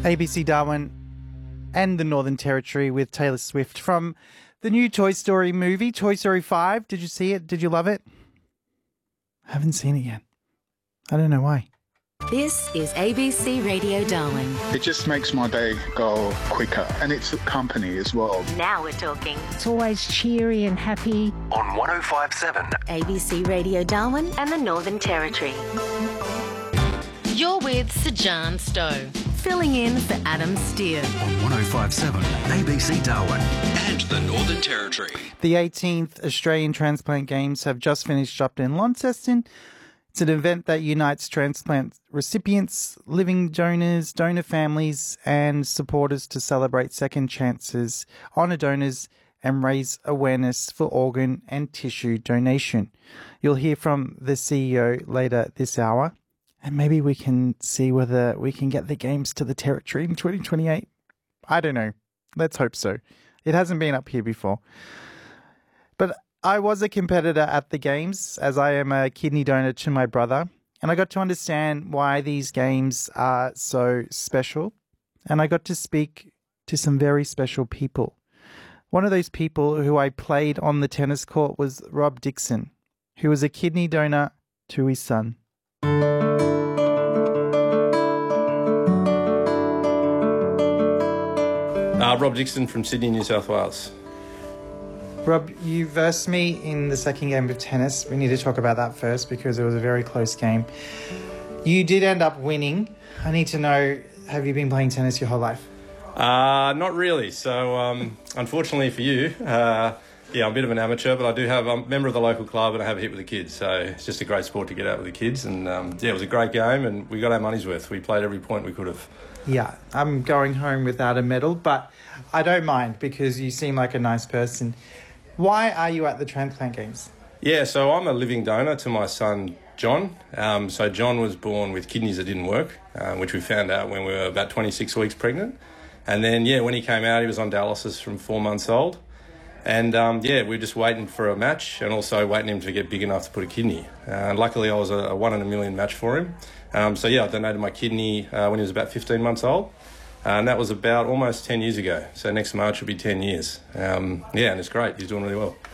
ABC Darwin and the Northern Territory with Taylor Swift from the new Toy Story movie, Toy Story 5. Did you see it? Did you love it? I haven't seen it yet. I don't know why. This is ABC Radio Darwin. It just makes my day go quicker, and it's company as well. Now we're talking. It's always cheery and happy. On 105.7 ABC Radio Darwin and the Northern Territory. You're with Sir John Stowe, filling in for Adam Steer. On 105.7 ABC Darwin and the Northern Territory. The 18th Australian Transplant Games have just finished up in Launceston. It's an event that unites transplant recipients, living donors, donor families and supporters to celebrate second chances, honour donors and raise awareness for organ and tissue donation. You'll hear from the CEO later this hour, and maybe we can see whether we can get the games to the Territory in 2028. I don't know. Let's hope so. It hasn't been up here before. But I was a competitor at the games, as I am a kidney donor to my brother, and I got to understand why these games are so special, and I got to speak to some very special people. One of those people who I played on the tennis court was Rob Dixon, who was a kidney donor to his son. Rob Dixon from Sydney, New South Wales. Rob, you versed me in the second game of tennis. We need to talk about that first because it was a very close game. You did end up winning. I need to know, have you been playing tennis your whole life? Not really. So, unfortunately for you, I'm a bit of an amateur, but I'm a member of the local club and I have a hit with the kids. So it's just a great sport to get out with the kids. And it was a great game and we got our money's worth. We played every point we could have. Yeah, I'm going home without a medal, but I don't mind because you seem like a nice person. Why are you at the transplant games? Yeah, so I'm a living donor to my son, John. So John was born with kidneys that didn't work, which we found out when we were about 26 weeks pregnant. And then, when he came out, he was on dialysis from 4 months old. And, we were just waiting for a match and also waiting him to get big enough to put a kidney. Luckily, I was a 1 in a million match for him. I donated my kidney when he was about 15 months old. And that was about almost 10 years ago. So next March will be 10 years. And it's great. He's doing really well.